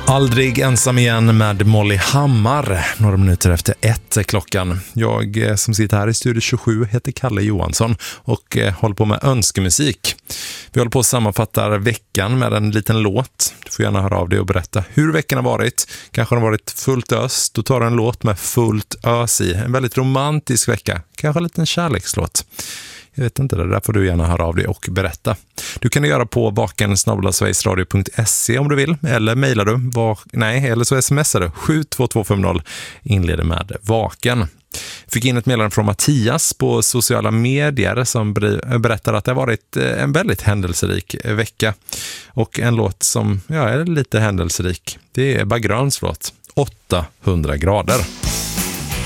Aldrig ensam igen med Molly Hammar. Några minuter efter 1 klockan. Jag som sitter här i Studio 27 heter Kalle Johansson och håller på med önskemusik. Vi håller på att sammanfatta veckan med en liten låt. Du får gärna höra av dig och berätta hur veckan har varit. Kanske har det varit fullt ös. Då tar du en låt med fullt ös i. En väldigt romantisk vecka. Kanske en liten kärlekslåt. Jag vet inte, det där får du gärna höra av dig och berätta. Du kan göra på vaken@sverigesradio.se om du vill. Eller mejlar du, eller så smsar du 72250, inleder med vaken. Fick in ett meddelande från Mattias på sociala medier som berättar att det har varit en väldigt händelserik vecka. Och en låt som är lite händelserik. Det är Ebba Gröns låt, 800 grader.